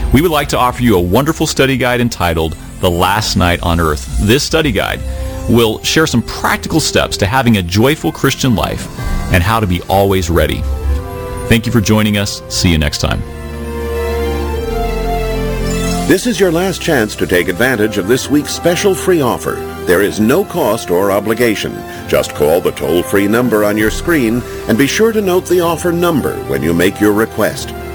we would like to offer you a wonderful study guide entitled The Last Night on Earth. This study guide will share some practical steps to having a joyful Christian life and how to be always ready. Thank you for joining us. See you next time. This is your last chance to take advantage of this week's special free offer. There is no cost or obligation. Just call the toll-free number on your screen and be sure to note the offer number when you make your request.